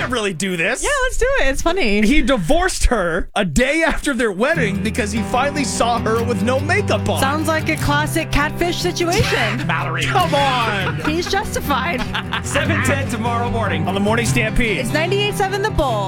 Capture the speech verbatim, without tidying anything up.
could really do this. Yeah, let's do it. It's funny. He divorced her a day after their wedding because he finally saw her with no makeup on. Sounds like a classic catfish situation. Mallory. Come on. He's justified. seven ten tomorrow morning. On the Morning Stampede. It's ninety-eight point seven The Bull.